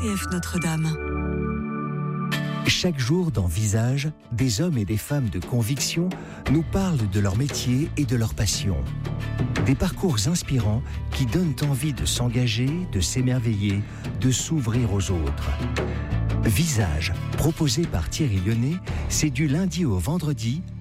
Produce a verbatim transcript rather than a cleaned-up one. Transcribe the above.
F Notre-Dame. Chaque jour dans Visage, des hommes et des femmes de conviction nous parlent de leur métier et de leur passion. Des parcours inspirants qui donnent envie de s'engager, de s'émerveiller, de s'ouvrir aux autres. Visage, proposé par Thierry Lyonnais, c'est du lundi au vendredi